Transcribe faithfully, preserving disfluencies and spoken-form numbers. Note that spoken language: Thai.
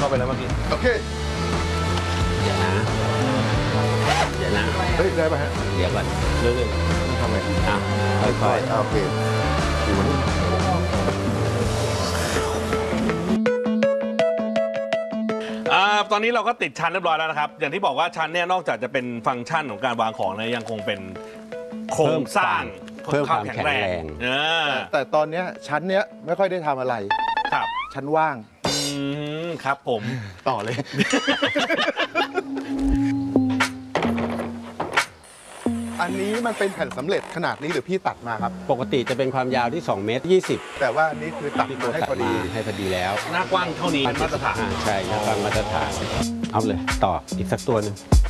ไปแล้วเมื่อกี้โอเคเดี๋ยวนะเดี๋ยวนะเฮ้ยได้ป่ะฮะเดี๋ยวก่อนเรื่อยๆทำไงอ่ะค่อยๆโอเคดูนี่ตอนนี้เราก็ติดชั้นเรียบร้อยแล้วนะครับอย่างที่บอกว่าชั้นเนี่ยนอกจากจะเป็นฟังก์ชันของการวางของนะยังคงเป็นโครงสร้างเพิ่มความแข็งแรงแต่ตอนนี้ชั้นเนี้ยไม่ค่อยได้ทำอะไรครับชั้นว่างครับผมต่อเลยอันนี้มันเป็นแผ่นสำเร็จขนาดนี้หรือพี่ตัดมาครับปกติจะเป็นความยาวที่สองเมตรยี่สิบแต่ว่าอันนี้คือตัดมาให้พอดีให้พอดีแล้วหน้ากว้างเท่านี้มาตรฐานใช่หน้ากว้างมาตรฐานเอาเลยต่ออีกสักตัวหนึ่ง